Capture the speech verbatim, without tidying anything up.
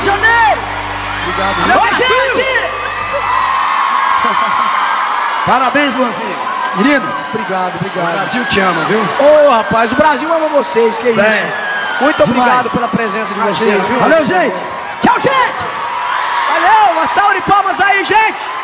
de Janeiro. Obrigado. Valeu, gente! Parabéns, Luanzinho. Menino, Obrigado, O obrigado. Brasil te ama, viu? Ô, rapaz, o Brasil ama vocês, que Bem, isso. Muito obrigado demais. pela presença de Imagina, vocês, viu? valeu, gente. Tchau, gente. Valeu, uma salva de palmas aí, gente.